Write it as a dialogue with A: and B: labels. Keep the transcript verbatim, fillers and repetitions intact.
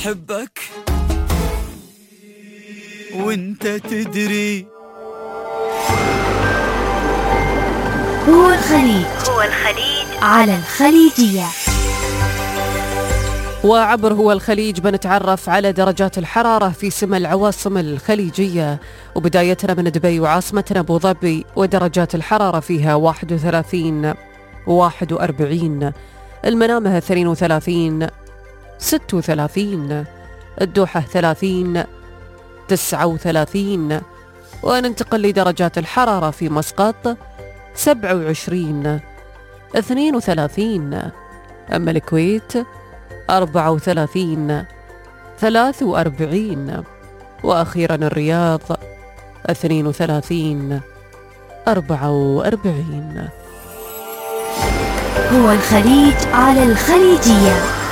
A: أحبك وانت تدري.
B: هو الخليج هو الخليج على الخليجية.
C: وعبر هو الخليج بنتعرف على درجات الحرارة في سمى العواصم الخليجية، وبدايتنا من دبي وعاصمتنا أبو ظبي، ودرجات الحرارة فيها واحد وثلاثين واحد وأربعين، المنامة اثنين وثلاثين ستة وثلاثين، الدوحة ثلاثين تسعة وثلاثين، وننتقل لدرجات الحرارة في مسقط سبعة وعشرين اثنين وثلاثين، أما الكويت أربعة وثلاثين ثلاثة وأربعين، وأخيرا الرياض اثنين وثلاثين أربعة وأربعين.
B: هو الخليج على الخليجية.